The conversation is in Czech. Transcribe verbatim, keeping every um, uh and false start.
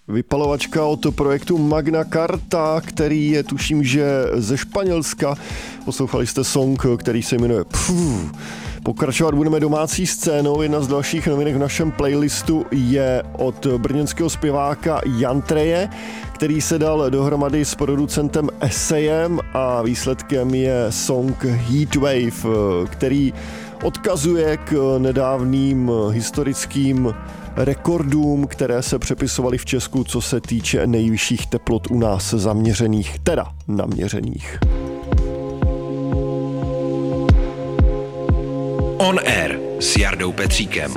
Vypalovačka od projektu Magna Carta, který je, tuším, že ze Španělska. Poslouchali jste song, který se jmenuje Pfff. Pokračovat budeme domácí scénou. Jedna z dalších novinek v našem playlistu je od brněnského zpěváka Jan Treje, který se dal dohromady s producentem Essayem a výsledkem je song Heatwave, který odkazuje k nedávným historickým rekordům, které se přepisovaly v Česku, co se týče nejvyšších teplot u nás zaměřených, teda naměřených. On Air s Jardou Petříkem.